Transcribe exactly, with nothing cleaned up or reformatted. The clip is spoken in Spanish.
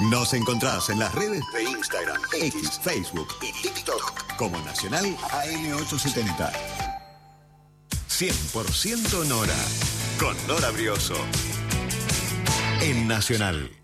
Nos encontrás en las redes de Instagram, X, Facebook y TikTok como Nacional A M ochocientos setenta. cien por ciento Nora, con Nora Brioso. En Nacional.